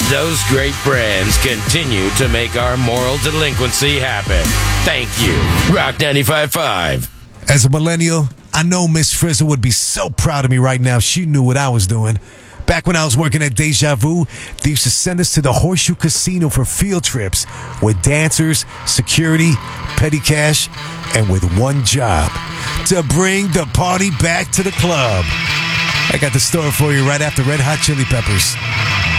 Those great brands continue to make our moral delinquency happen. Thank you. Rock 95.5. As a millennial, I know Miss Frizzle would be so proud of me right now if she knew what I was doing. Back when I was working at Deja Vu, they used to send us to the Horseshoe Casino for field trips with dancers, security, petty cash, and with one job: to bring the party back to the club. I got the story for you right after Red Hot Chili Peppers.